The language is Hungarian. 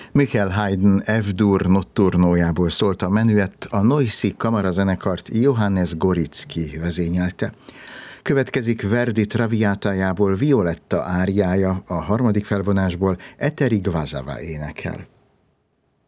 Michael Haydn F-dur notturnójából szólt a menüett, a Noisy kamarazenekart Johannes Goricki vezényelte. Következik Verdi Traviátájából Violetta áriája, a harmadik felvonásból Eteri Gvasava énekel.